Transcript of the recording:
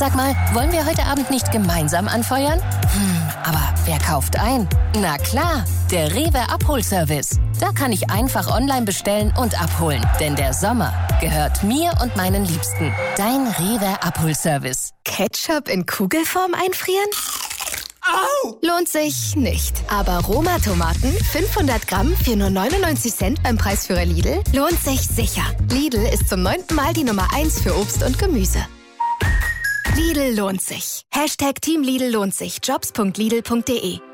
Sag mal, wollen wir heute Abend nicht gemeinsam anfeuern? Aber wer kauft ein? Na klar, der Rewe Abholservice. Da kann ich einfach online bestellen und abholen. Denn der Sommer gehört mir und meinen Liebsten. Dein Rewe Abholservice. Ketchup in Kugelform einfrieren? Au! Lohnt sich nicht. Aber Roma-Tomaten, 500 Gramm für nur 99 Cent beim Preisführer Lidl, lohnt sich sicher. Lidl ist zum 9. Mal die Nummer 1 für Obst und Gemüse. Lidl lohnt sich. #Team Lidl lohnt sich. Jobs.lidl.de